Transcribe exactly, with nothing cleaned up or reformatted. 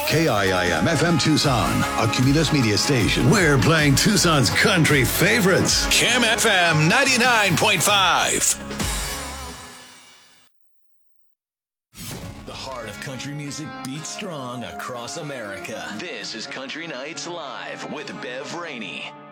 K I I M F M Tucson, a Cumulus Media station. We're playing Tucson's country favorites. Cam F M ninety-nine point five. The heart of country music beats strong across America. This is Country Nights Live with Bev Rainey.